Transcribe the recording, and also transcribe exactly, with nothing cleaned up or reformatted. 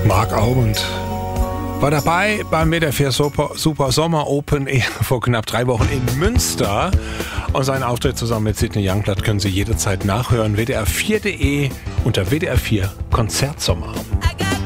Marc Aubend war dabei beim W D R vier Super, Super Sommer Open vor knapp drei Wochen in Münster. Und seinen Auftritt zusammen mit Sidney Youngblood können Sie jederzeit nachhören. W D R vier punkt de unter W D R vier Konzertsommer.